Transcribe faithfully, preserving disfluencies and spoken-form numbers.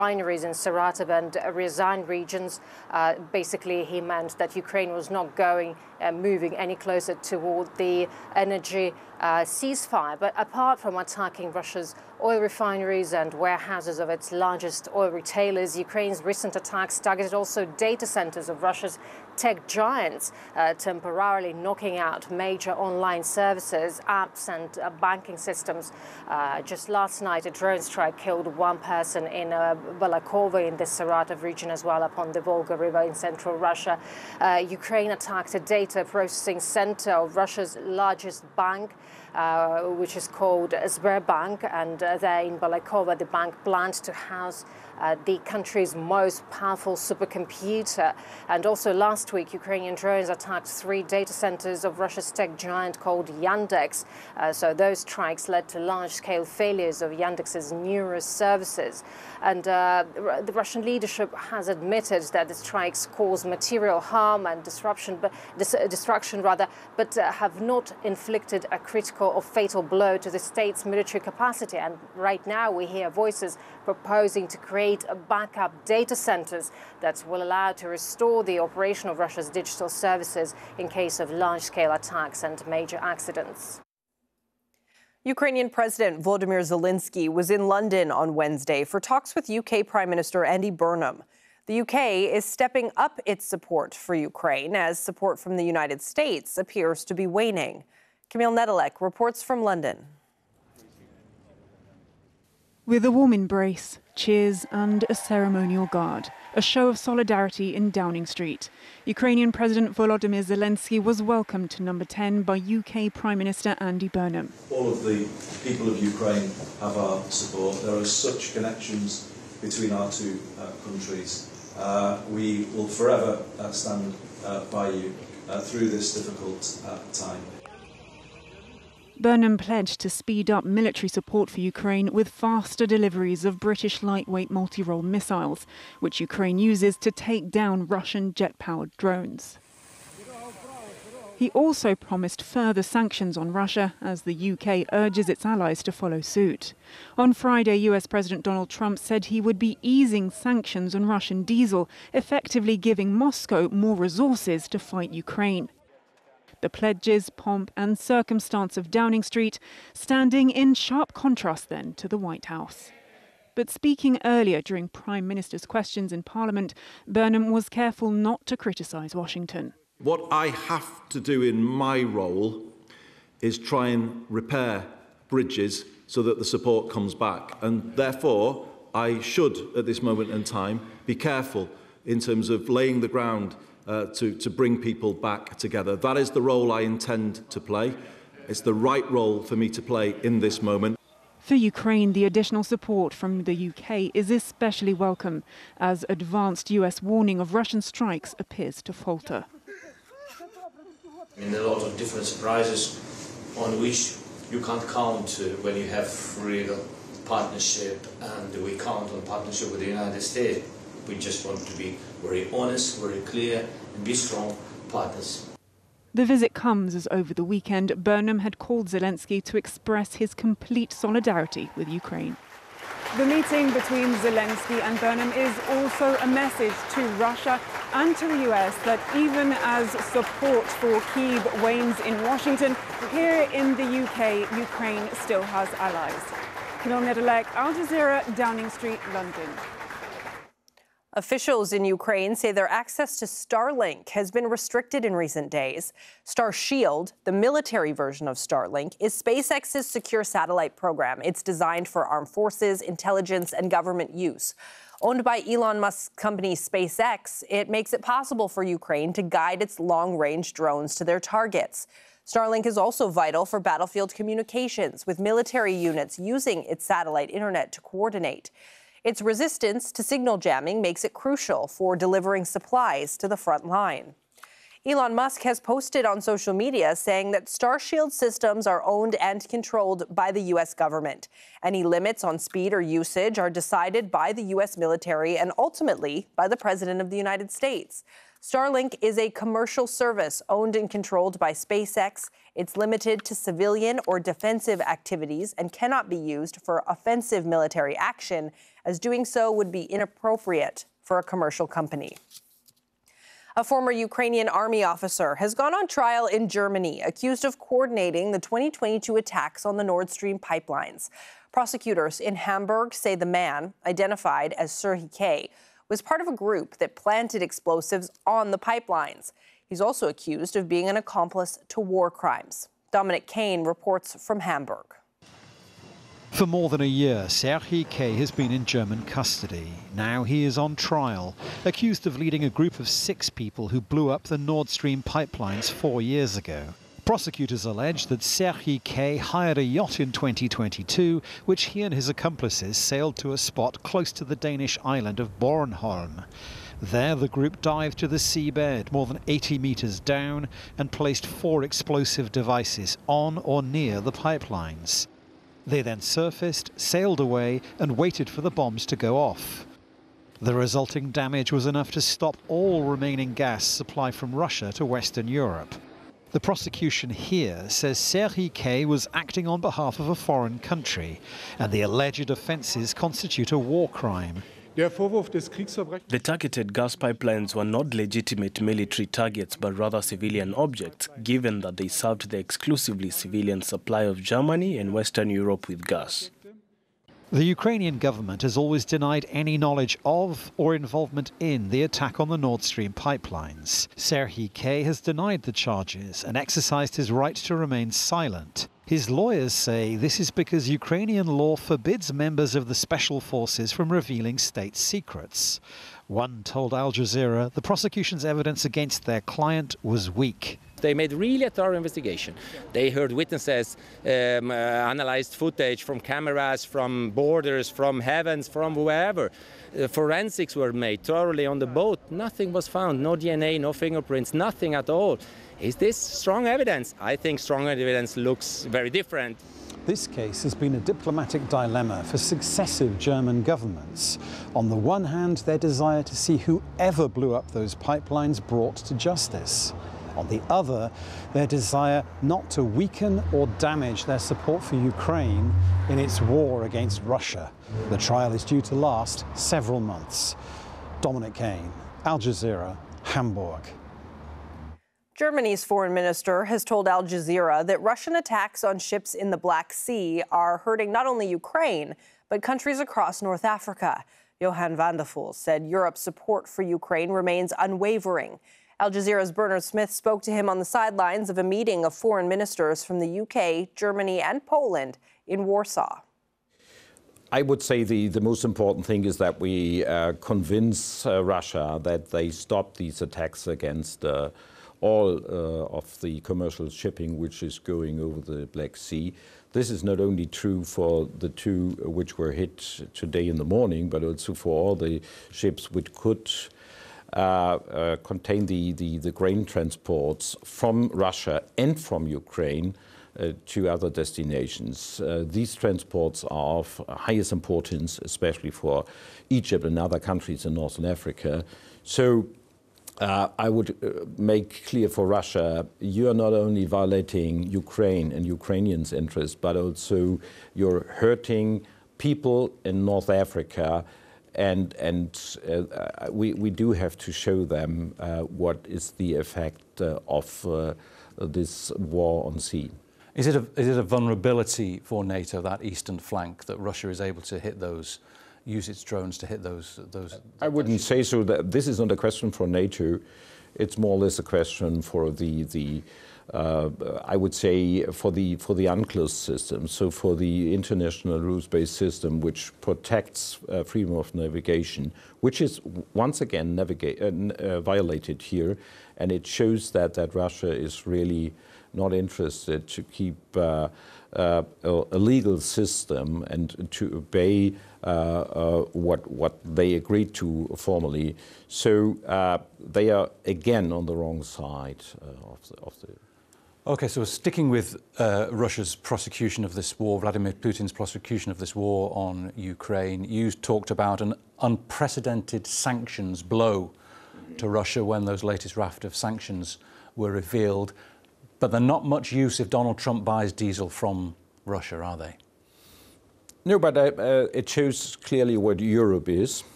refineries in Saratov and Ryazan regions. Uh, basically, he meant that Ukraine was not going, uh, moving any closer toward the energy uh, ceasefire. But apart from attacking Russia's oil refineries and warehouses of its largest oil retailers, Ukraine's recent attacks targeted also data centers of Russia's tech giants, uh, temporarily knocking out major online services, apps and uh, banking systems. Uh, just last night, a drone strike killed one person in uh, Balakova in the Saratov region as well, upon the Volga River in central Russia. Uh, Ukraine attacked a data processing center of Russia's largest bank, uh, which is called Sberbank, and uh, there in Balakova, the bank planned to house Uh, the country's most powerful supercomputer. And also last week, Ukrainian drones attacked three data centers of Russia's tech giant called Yandex. Uh, so those strikes led to large-scale failures of Yandex's numerous services. And uh, the Russian leadership has admitted that the strikes caused material harm and disruption, but dis destruction rather, but uh, have not inflicted a critical or fatal blow to the state's military capacity. And right now, we hear voices proposing to create backup data centers that will allow to restore the operation of Russia's digital services in case of large-scale attacks and major accidents. Ukrainian President Volodymyr Zelensky was in London on Wednesday for talks with U K Prime Minister Andy Burnham. The U K is stepping up its support for Ukraine as support from the United States appears to be waning. Camille Nedelec reports from London. With a warm embrace, cheers and a ceremonial guard, a show of solidarity in Downing Street, Ukrainian President Volodymyr Zelensky was welcomed to number ten by U K Prime Minister Andy Burnham. All of the people of Ukraine have our support. There are such connections between our two uh, countries. Uh, we will forever uh, stand uh, by you uh, through this difficult uh, time. Burnham pledged to speed up military support for Ukraine with faster deliveries of British lightweight multi-role missiles, which Ukraine uses to take down Russian jet-powered drones. He also promised further sanctions on Russia as the U K urges its allies to follow suit. On Friday, U S President Donald Trump said he would be easing sanctions on Russian diesel, effectively giving Moscow more resources to fight Ukraine. The pledges, pomp and circumstance of Downing Street standing in sharp contrast then to the White House. But speaking earlier during Prime Minister's questions in Parliament, Burnham was careful not to criticise Washington. What I have to do in my role is try and repair bridges so that the support comes back. And therefore, I should, at this moment in time, be careful in terms of laying the ground Uh, to, to bring people back together. That is the role I intend to play. It's the right role for me to play in this moment. For Ukraine, the additional support from the U K is especially welcome as advanced U S warning of Russian strikes appears to falter. I mean, a lot of different surprises on which you can't count uh, when you have real partnership, and we count on partnership with the United States. We just want to be very honest, very clear, and be strong partners. The visit comes as over the weekend, Burnham had called Zelensky to express his complete solidarity with Ukraine. The meeting between Zelensky and Burnham is also a message to Russia and to the U S that even as support for Kyiv wanes in Washington, here in the U K, Ukraine still has allies. Camille Nedelec, Al Jazeera, Downing Street, London. Officials in Ukraine say their access to Starlink has been restricted in recent days. Starshield, the military version of Starlink, is SpaceX's secure satellite program. It's designed for armed forces, intelligence, and government use. Owned by Elon Musk's company SpaceX, it makes it possible for Ukraine to guide its long-range drones to their targets. Starlink is also vital for battlefield communications, with military units using its satellite internet to coordinate. Its resistance to signal jamming makes it crucial for delivering supplies to the front line. Elon Musk has posted on social media saying that Starshield systems are owned and controlled by the U S government. Any limits on speed or usage are decided by the U S military and ultimately by the President of the United States. Starlink is a commercial service owned and controlled by SpaceX. It's limited to civilian or defensive activities and cannot be used for offensive military action, as doing so would be inappropriate for a commercial company. A former Ukrainian army officer has gone on trial in Germany, accused of coordinating the twenty twenty-two attacks on the Nord Stream pipelines. Prosecutors in Hamburg say the man, identified as Serhiy K., was part of a group that planted explosives on the pipelines. He's also accused of being an accomplice to war crimes. Dominic Kane reports from Hamburg. For more than a year, Serhiy K. has been in German custody. Now he is on trial, accused of leading a group of six people who blew up the Nord Stream pipelines four years ago. Prosecutors allege that Serhiy K. hired a yacht in twenty twenty-two, which he and his accomplices sailed to a spot close to the Danish island of Bornholm. There, the group dived to the seabed more than eighty meters down and placed four explosive devices on or near the pipelines. They then surfaced, sailed away, and waited for the bombs to go off. The resulting damage was enough to stop all remaining gas supply from Russia to Western Europe. The prosecution here says Serhiy K. was acting on behalf of a foreign country, and the alleged offences constitute a war crime. The targeted gas pipelines were not legitimate military targets, but rather civilian objects, given that they served the exclusively civilian supply of Germany and Western Europe with gas. The Ukrainian government has always denied any knowledge of or involvement in the attack on the Nord Stream pipelines. Serhiy K. has denied the charges and exercised his right to remain silent. His lawyers say this is because Ukrainian law forbids members of the special forces from revealing state secrets. One told Al Jazeera the prosecution's evidence against their client was weak. They made really a thorough investigation. They heard witnesses, um, uh, analyzed footage from cameras, from borders, from heavens, from wherever. Uh, forensics were made thoroughly on the boat. Nothing was found, no D N A, no fingerprints, nothing at all. Is this strong evidence? I think strong evidence looks very different. This case has been a diplomatic dilemma for successive German governments. On the one hand, their desire to see whoever blew up those pipelines brought to justice. On the other, their desire not to weaken or damage their support for Ukraine in its war against Russia. The trial is due to last several months. Dominic Kane, Al Jazeera, Hamburg. Germany's foreign minister has told Al Jazeera that Russian attacks on ships in the Black Sea are hurting not only Ukraine, but countries across North Africa. Johan van der Poel said Europe's support for Ukraine remains unwavering. Al Jazeera's Bernard Smith spoke to him on the sidelines of a meeting of foreign ministers from the U K, Germany and Poland in Warsaw. I would say the, the most important thing is that we uh, convince uh, Russia that they stop these attacks against uh, all uh, of the commercial shipping which is going over the Black Sea. This is not only true for the two which were hit today in the morning, but also for all the ships which could Uh, uh, contain the, the, the grain transports from Russia and from Ukraine uh, to other destinations. Uh, these transports are of highest importance, especially for Egypt and other countries in Northern Africa. So uh, I would uh, make clear for Russia, you are not only violating Ukraine and Ukrainians' interests, but also you're hurting people in North Africa. And, and uh, we, we do have to show them uh, what is the effect uh, of uh, this war on sea. Is it, a, is it a vulnerability for NATO, that eastern flank, that Russia is able to hit those, use its drones to hit those? those I wouldn't say so. That this is not a question for NATO. It's more or less a question for the, the uh, I would say, for the, for the UNCLOS system, so for the international rules-based system which protects uh, freedom of navigation, which is once again navigate, uh, uh, violated here, and it shows that, that Russia is really not interested to keep uh, uh, a, a legal system and to obey uh, uh, what what they agreed to formally. So uh, they are again on the wrong side uh, of the. Of the Okay, so sticking with uh, Russia's prosecution of this war, Vladimir Putin's prosecution of this war on Ukraine, you talked about an unprecedented sanctions blow to Russia when those latest raft of sanctions were revealed. But they're not much use if Donald Trump buys diesel from Russia, are they? No, but uh, uh, it shows clearly what Europe is.